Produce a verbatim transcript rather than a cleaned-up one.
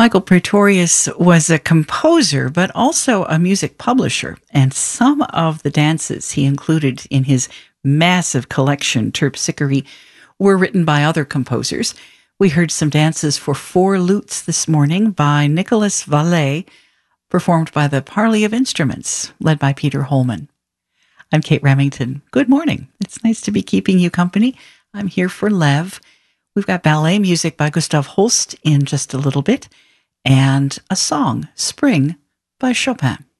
Michael Pretorius was a composer, but also a music publisher, and some of the dances he included in his massive collection, Terpsichore, were written by other composers. We heard some dances for four lutes this morning by Nicholas Vallet, performed by the Parley of Instruments, led by Peter Holman. I'm Kate Remington. Good morning. It's nice to be keeping you company. I'm here for Lev. We've got ballet music by Gustav Holst in just a little bit, and a song, Spring, by Chopin.